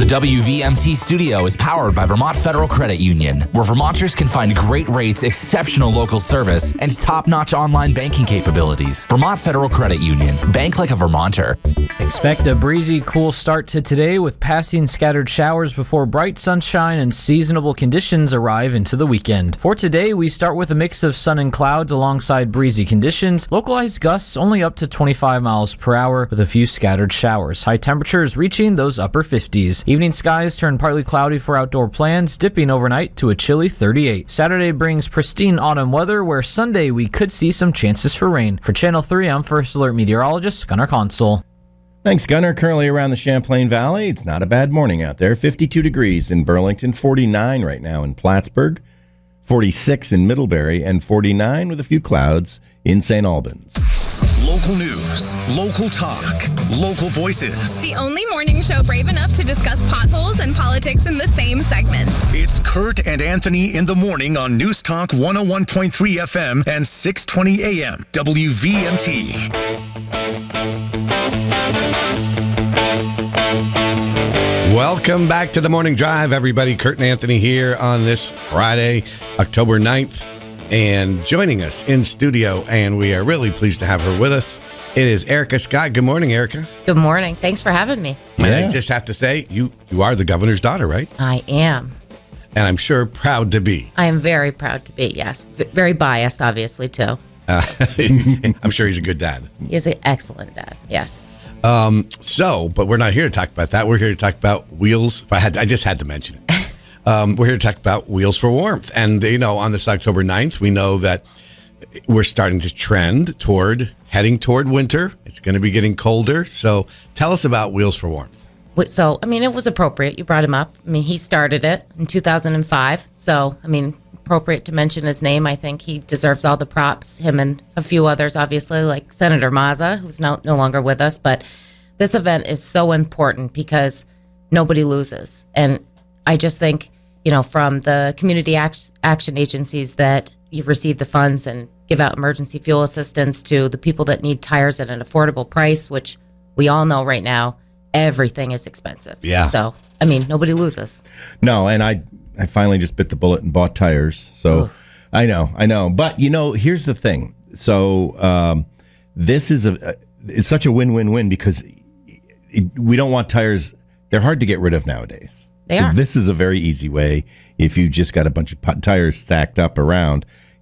WVMT studio is powered by Vermont Federal Credit Union, where Vermonters can find great rates, exceptional local service, and top-notch online banking capabilities. Vermont Federal Credit Union. Bank like a Vermonter. Expect a breezy, cool start to today with passing scattered showers before bright sunshine and seasonable conditions arrive into the weekend. For today, we start with a mix of sun and clouds alongside breezy conditions. Localized gusts only up to 25 miles per hour with a few scattered showers. High temperatures reaching those upper 50s. Evening skies turn partly cloudy for outdoor plans, dipping overnight to a chilly 38. Saturday brings pristine autumn weather, where Sunday we could see some chances for rain. For Channel 3, I'm First Alert Meteorologist Gunnar Consul. Thanks, Gunnar. Currently around the Champlain Valley, it's not a bad morning out there. 52 degrees in Burlington, 49 right now in Plattsburgh, 46 in Middlebury, and 49 with a few clouds in St. Albans. Local news, local talk, local voices. The only morning show brave enough to discuss potholes and politics in the same segment. It's Kurt and Anthony in the morning on News Talk 101.3 FM and 620 AM, WVMT. Welcome back to the Morning Drive, everybody. Kurt and Anthony here on this Friday, October 9th. And joining us in studio, and we are really pleased to have her with us, it is Erica Scott. Good morning, Erica. Good morning. Thanks for having me. And I just have to say, you are the governor's daughter, right? I am. And I'm sure proud to be. I am very proud to be, yes. Very biased, obviously, too. I'm sure he's a good dad. He is an excellent dad, yes. But we're not here to talk about that. We're here to talk about Wheels. I just had to mention it. We're here to talk about Wheels for Warmth. And, on this October 9th, we know that we're starting to trend heading toward winter. It's going to be getting colder. So tell us about Wheels for Warmth. So, it was appropriate. You brought him up. He started it in 2005. So, appropriate to mention his name. I think he deserves all the props. Him and a few others, obviously, like Senator Mazza, who's no longer with us. But this event is so important because nobody loses. And I just think, from the community action agencies that you receive the funds and give out emergency fuel assistance to the people that need tires at an affordable price, which we all know right now, everything is expensive. Yeah. So, nobody loses. No, and I finally just bit the bullet and bought tires. So I know. But, here's the thing. So this is it's such a win-win-win because we don't want tires. They're hard to get rid of nowadays. They are. This is a very easy way. If you just got a bunch of tires stacked up around,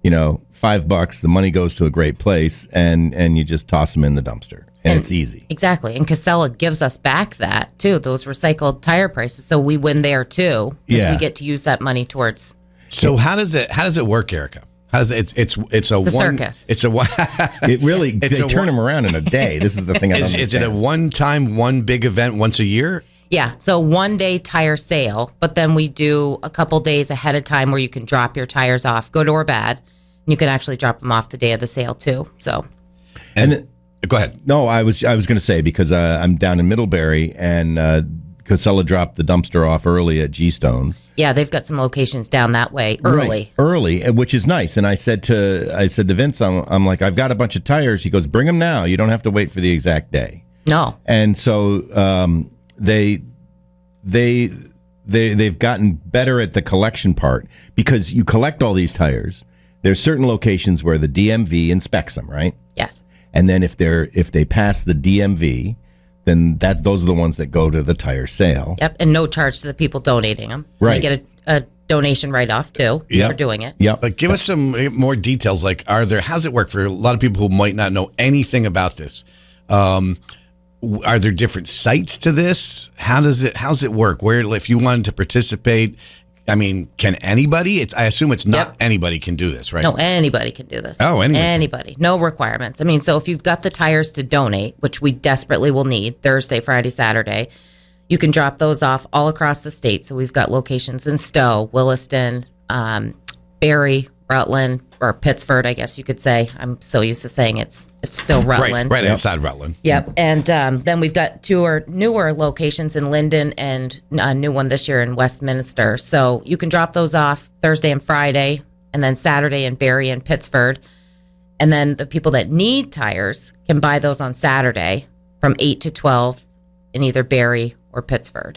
$5, the money goes to a great place, and you just toss them in the dumpster, and it's easy. Exactly. And Casella gives us back that too, those recycled tire prices, so we win there too, because we get to use that money towards. So how does it work, Erica? It's a circus. It's a It really they turn them around in a day. This is the thing. Is it a one big event once a year? Yeah, so 1 day tire sale, but then we do a couple days ahead of time where you can drop your tires off, good or bad. And you can actually drop them off the day of the sale too. So, go ahead. No, I was going to say because I'm down in Middlebury and Casella dropped the dumpster off early at G Stones. Yeah, they've got some locations down that way early, which is nice. And I said to Vince, I'm like, I've got a bunch of tires. He goes, bring them now. You don't have to wait for the exact day. No, and so. They've gotten better at the collection part because you collect all these tires. There's certain locations where the DMV inspects them, right? Yes. And then if they pass the DMV, then those are the ones that go to the tire sale. Yep, and no charge to the people donating them. Right. They get a donation write-off too for doing it. Yeah. But give us some more details. Like, how's it work for a lot of people who might not know anything about this? Are there different sites to this? How's it work? Where, if you wanted to participate, can anybody? I assume it's not anybody can do this, right? No, anybody can do this. Oh, anybody. No requirements. So if you've got the tires to donate, which we desperately will need Thursday, Friday, Saturday, you can drop those off all across the state. So we've got locations in Stowe, Williston, Barry, Rutland, or Pittsford, I guess you could say. I'm so used to saying it's still Rutland. Right outside Rutland. Yep. And then we've got two newer locations in Linden and a new one this year in Westminster. So you can drop those off Thursday and Friday, and then Saturday in Barry and Pittsford. And then the people that need tires can buy those on Saturday from 8 to 12 in either Barry or Pittsford.